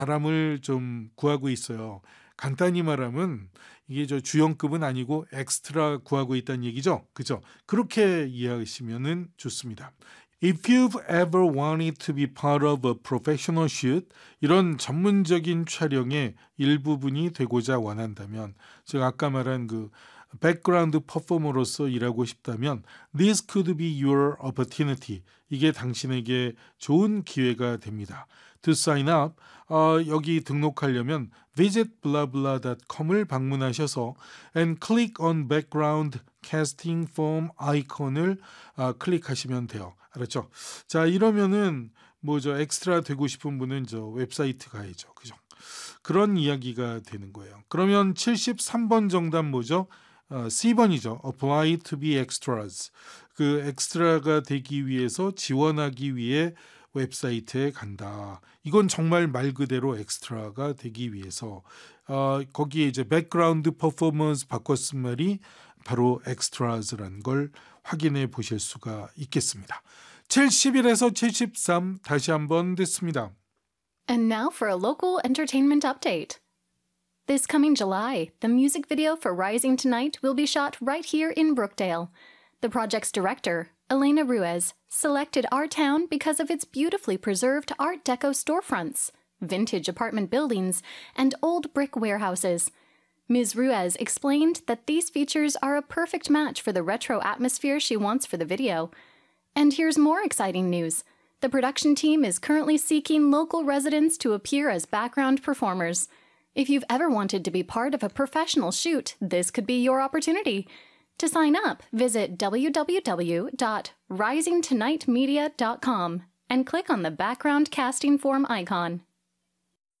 사람을 좀 구하고 있어요. 간단히 말하면 이게 저 주연급은 아니고 엑스트라 구하고 있다는 얘기죠. 그죠? 그렇게 이해하시면 좋습니다. If you've ever wanted to be part of a professional shoot, 이런 전문적인 촬영의 일부분이 되고자 원한다면, 즉 아까 말한 그 백그라운드 퍼포머로서 일하고 싶다면 This could be your opportunity. 이게 당신에게 좋은 기회가 됩니다. To sign up, 여기 등록하려면 visit blabla.com을 방문하셔서 and click on background casting form 아이콘을 클릭하시면 돼요. 알았죠? 자, 이러면은 뭐 저 엑스트라 되고 싶은 분은 저 웹사이트 가야죠. 그죠? 그런 이야기가 되는 거예요. 그러면 73번 정답 뭐죠? C번이죠. Apply to be extras. 그 엑스트라가 되기 위해서 지원하기 위해 웹사이트에 간다. 이건 정말 말 그대로 엑스트라가 되기 위해서 거기에 이제 백그라운드 퍼포먼스 바꿨은 말이 바로 엑스트라즈라는 걸 확인해 보실 수가 있겠습니다. 71에서 73 다시 한번 듣습니다. And now for a local entertainment update. This coming July, the music video for Rising Tonight will be shot right here in Brookdale. The project's director, Elena Ruiz, selected our town because of its beautifully preserved Art Deco storefronts, vintage apartment buildings, and old brick warehouses. Ms. Ruiz explained that these features are a perfect match for the retro atmosphere she wants for the video. And here's more exciting news. The production team is currently seeking local residents to appear as background performers. If you've ever wanted to be part of a professional shoot, this could be your opportunity. To sign up, visit www.risingtonightmedia.com and click on the background casting form icon.